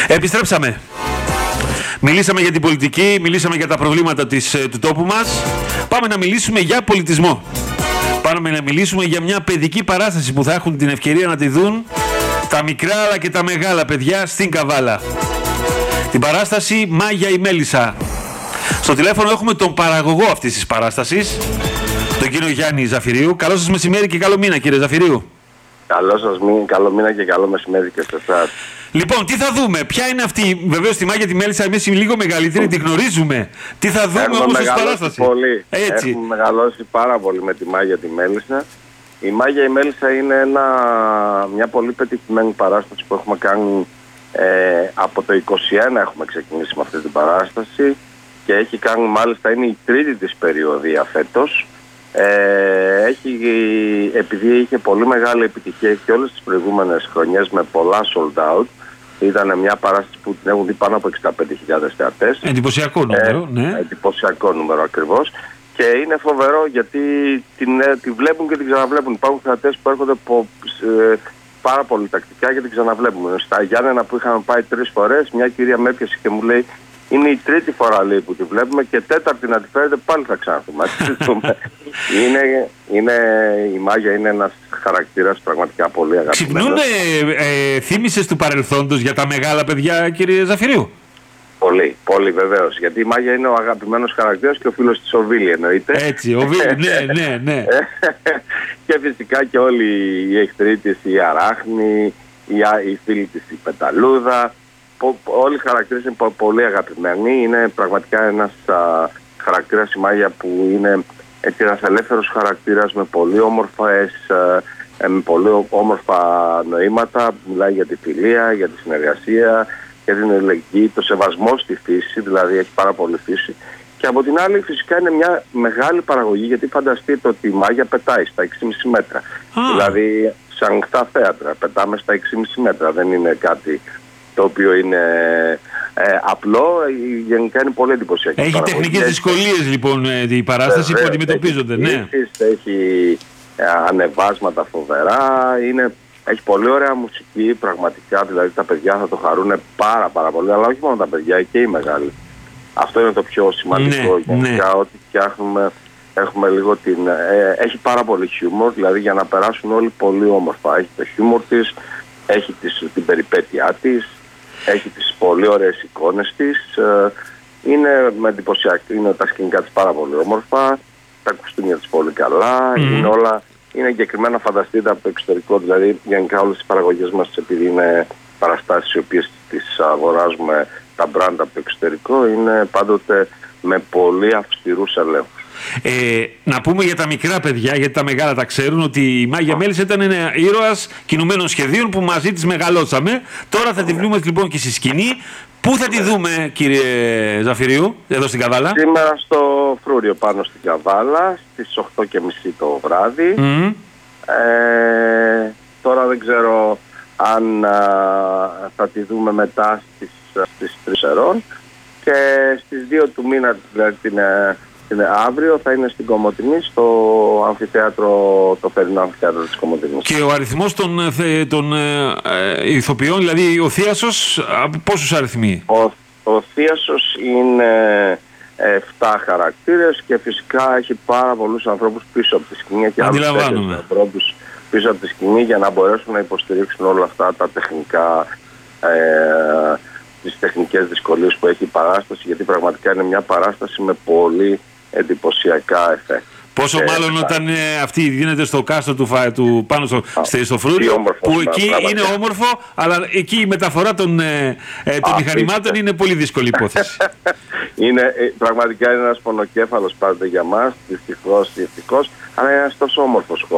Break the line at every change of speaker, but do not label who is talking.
Επιστρέψαμε. Μιλήσαμε για την πολιτική, μιλήσαμε για τα προβλήματα του τόπου μας. Πάμε να μιλήσουμε για πολιτισμό. Πάμε να μιλήσουμε για μια παιδική παράσταση που θα έχουν την ευκαιρία να τη δουν τα μικρά αλλά και τα μεγάλα παιδιά στην Καβάλα. Την παράσταση Μάγια η Μέλισσα. Στο τηλέφωνο έχουμε τον παραγωγό αυτής της παράστασης, τον κύριο Γιάννη Ζαφυρίου. Καλό σας μεσημέρι και καλό μήνα, κύριε Ζαφυρίου.
Καλό μήνα και καλό μεσημέρι και σε εσάς.
Λοιπόν, τι θα δούμε, ποια είναι αυτή, βεβαίως τη Μάγια τη Μέλισσα, εμείς είναι λίγο μεγαλύτερη, τη γνωρίζουμε. Τι θα δούμε όμως στην παράσταση.
Πολύ.
Έτσι.
Έχουμε μεγαλώσει πάρα πολύ με τη Μάγια τη Μέλισσα. Η Μάγια η Μέλισσα είναι μια πολύ πετυχημένη παράσταση που έχουμε κάνει από το 2021 έχουμε ξεκινήσει με αυτή την παράσταση και έχει κάνει, μάλιστα είναι η τρίτη της περιοδία φέτος. Επειδή είχε πολύ μεγάλη επιτυχία και όλες τις προηγούμενες χρονιές με πολλά sold out, ήταν μια παράσταση που την έχουν δει πάνω από 65.000 θεατές.
Εντυπωσιακό νούμερο, ναι.
Εντυπωσιακό νούμερο ακριβώς. Και είναι φοβερό γιατί τη βλέπουν και την ξαναβλέπουν. Υπάρχουν θεατές που έρχονται πάρα πολύ τακτικά και την ξαναβλέπουν. Στα Γιάννενα που είχαμε πάει 3 φορές, μια κυρία με έπιασε και μου λέει: είναι η τρίτη φορά, λέει, που τη βλέπουμε και τέταρτη να τη φέρετε, πάλι θα ξαναθούμε. Η Μάγια είναι ένας χαρακτήρας πραγματικά πολύ αγαπημένος.
Ξυπνούν θύμησες του παρελθόντος για τα μεγάλα παιδιά, κύριε Ζαφυρίου?
Πολύ, πολύ βεβαίως. Γιατί η Μάγια είναι ο αγαπημένος χαρακτήρας και ο φίλος της ο Βίλη, εννοείται.
Έτσι, ο Βίλη, ναι.
Και φυσικά και όλοι οι εχθροί της, η Αράχνη, οι φίλοι της, η Πεταλούδα. Όλοι οι χαρακτήρες είναι πολύ αγαπημένοι. Είναι πραγματικά ένας χαρακτήρας η Μάγια που είναι έτσι ένας ελεύθερος χαρακτήρας με πολύ όμορφα νοήματα. Μιλάει για τη φιλία, για τη συνεργασία, για την ελεγγύη, το σεβασμό στη φύση, δηλαδή έχει πάρα πολύ φύση. Και από την άλλη φυσικά είναι μια μεγάλη παραγωγή, γιατί φανταστείτε ότι η Μάγια πετάει στα 6,5 μέτρα. Δηλαδή σε ανοιχτά θέατρα πετάμε στα 6,5 μέτρα, δεν είναι κάτι το οποίο είναι απλό, γενικά είναι πολύ εντυπωσιακή.
Έχει τεχνικές δυσκολίες λοιπόν η παράσταση που αντιμετωπίζονται.
Έχει ανεβάσματα φοβερά, έχει πολύ ωραία μουσική πραγματικά, δηλαδή τα παιδιά θα το χαρούν πάρα πολύ, αλλά όχι μόνο τα παιδιά, και οι μεγάλοι. Αυτό είναι το πιο σημαντικό γενικά, ότι έχουμε λίγο έχει πάρα πολύ χιούμορ, δηλαδή για να περάσουν όλοι πολύ όμορφα. Έχει το χιούμορ της, έχει την περιπέτειά της, έχει τις πολύ ωραίες εικόνες της, είναι με εντυπωσιακή, τα σκηνικά της πάρα πολύ όμορφα, τα κουστούμια της πολύ καλά, είναι εγκεκριμένα, φανταστείτε, από το εξωτερικό, δηλαδή γενικά όλες τις παραγωγές μας, επειδή είναι παραστάσεις οι οποίες τις αγοράζουμε τα brand από το εξωτερικό, είναι πάντοτε με πολύ αυστηρούς ελέγχους.
Να πούμε για τα μικρά παιδιά, γιατί τα μεγάλα τα ξέρουν, ότι η Μάγια Μέλισσα ήταν ένα ήρωας κινουμένων σχεδίων που μαζί της μεγαλώσαμε. Τώρα θα τη βρούμε λοιπόν και στη σκηνή. Πού θα τη δούμε, κύριε Ζαφυρίου, εδώ στην Καβάλα?
Σήμερα στο Φρούριο πάνω στην Καβάλα, στις 8:30 το βράδυ. Τώρα δεν ξέρω αν θα τη δούμε μετά στις 3 και στις 2 του μήνα, δηλαδή αύριο, θα είναι στην Κομοτηνή, στο αμφιθέατρο, το φερινό αμφιθέατρο της Κομοτηνής.
Και ο αριθμός των ηθοποιών, δηλαδή ο Θίασος, από πόσους αριθμοί?
Ο Θίασος είναι 7 χαρακτήρες και φυσικά έχει πάρα πολλούς ανθρώπους πίσω από τη σκηνή και άλλους 4 ανθρώπους πίσω από τη σκηνή για να μπορέσουν να υποστηρίξουν όλα αυτά τα τεχνικά, τις τεχνικές δυσκολίες που έχει η παράσταση, γιατί πραγματικά είναι μια παράσταση με πολύ εντυπωσιακά εφέ.
Πόσο μάλλον όταν αυτή δίνεται στο κάστρο του πάνω στο Φρούριο, που εκεί είναι όμορφο, αλλά εκεί η μεταφορά των μηχανημάτων είναι πολύ δύσκολη υπόθεση.
Πραγματικά είναι ένας πονοκέφαλος πάντα για μας, δυστυχώς, αλλά είναι ένας τόσο όμορφος χώρος.